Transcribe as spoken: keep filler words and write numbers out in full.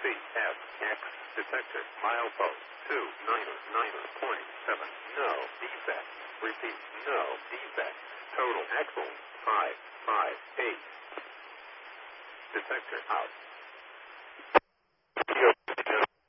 C F X detector milepost two niner niner point seven. No defect. Repeat, no defect. Total axle five five eight. Detector out.